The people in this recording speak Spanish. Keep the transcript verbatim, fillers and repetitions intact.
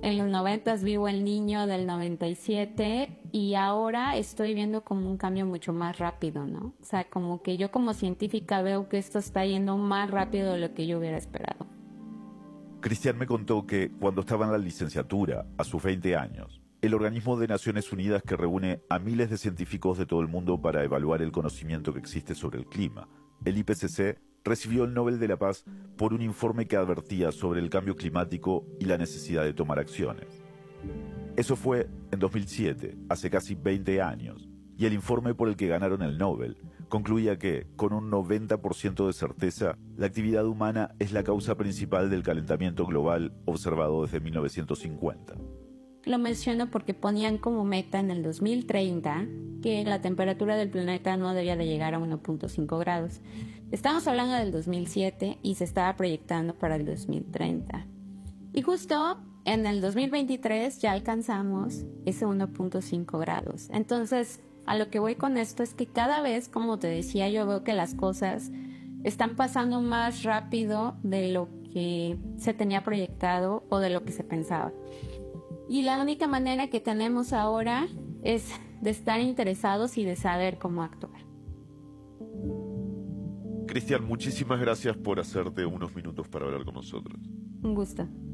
en los noventas vivo el niño del noventa y siete y ahora estoy viendo como un cambio mucho más rápido, ¿no? O sea, como que yo como científica veo que esto está yendo más rápido de lo que yo hubiera esperado. Cristian me contó que cuando estaba en la licenciatura, a sus veinte años, el organismo de Naciones Unidas que reúne a miles de científicos de todo el mundo para evaluar el conocimiento que existe sobre el clima, el I P C C, recibió el Nobel de la Paz por un informe que advertía sobre el cambio climático y la necesidad de tomar acciones. Eso fue en dos mil siete, hace casi veinte años, y el informe por el que ganaron el Nobel concluía que, con un noventa por ciento de certeza, la actividad humana es la causa principal del calentamiento global observado desde mil novecientos cincuenta. Lo menciono porque ponían como meta en el dos mil treinta que la temperatura del planeta no debía de llegar a uno punto cinco grados. Estamos hablando del dos mil siete y se estaba proyectando para el dos mil treinta. Y justo en el dos mil veintitrés ya alcanzamos ese uno punto cinco grados. Entonces, a lo que voy con esto es que cada vez, como te decía, yo veo que las cosas están pasando más rápido de lo que se tenía proyectado o de lo que se pensaba. Y la única manera que tenemos ahora es de estar interesados y de saber cómo actuar. Cristian, muchísimas gracias por hacerte unos minutos para hablar con nosotros. Un gusto.